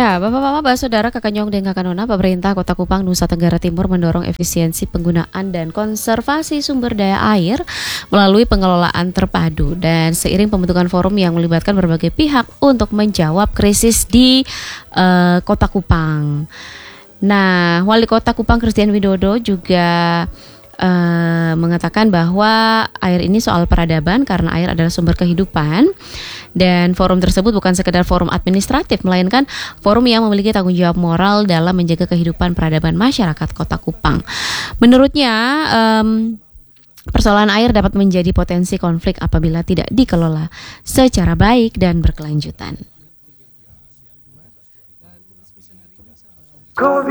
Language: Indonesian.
Ya, Bapak-bapak, Saudara, Kakak Nyong dan Kakak Nona, pemerintah Kota Kupang, Nusa Tenggara Timur mendorong efisiensi penggunaan dan konservasi sumber daya air melalui pengelolaan terpadu dan seiring pembentukan forum yang melibatkan berbagai pihak untuk menjawab krisis di Kota Kupang. Nah, Wali Kota Kupang Christian Widodo juga mengatakan bahwa air ini soal peradaban karena air adalah sumber kehidupan dan forum tersebut bukan sekedar forum administratif melainkan forum yang memiliki tanggung jawab moral dalam menjaga kehidupan peradaban masyarakat Kota Kupang. Menurutnya persoalan air dapat menjadi potensi konflik apabila tidak dikelola secara baik dan berkelanjutan.